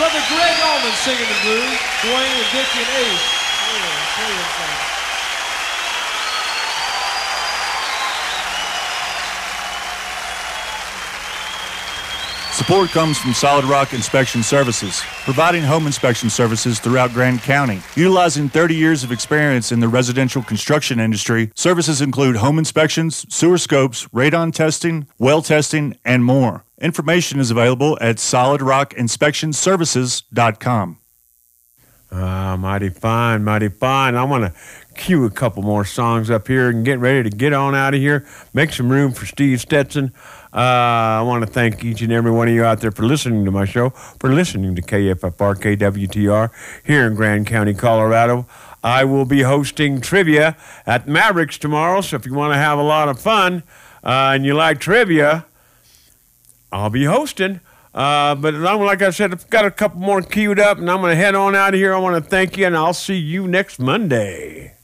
Brother Greg Allman singing the blues. Dwayne and Dickie and Ace. Support comes from Solid Rock Inspection Services, providing home inspection services throughout Grand County. Utilizing 30 years of experience in the residential construction industry, services include home inspections, sewer scopes, radon testing, well testing, and more. Information is available at solidrockinspectionservices.com. Mighty fine, mighty fine. I want to cue a couple more songs up here and get ready to get on out of here. Make some room for Steve Stetson. I want to thank each and every one of you out there for listening to my show, for listening to KFFR, KWTR here in Grand County, Colorado. I will be hosting trivia at Mavericks tomorrow, so if you want to have a lot of fun and you like trivia, I'll be hosting. But like I said, I've got a couple more queued up, and I'm going to head on out of here. I want to thank you, and I'll see you next Monday.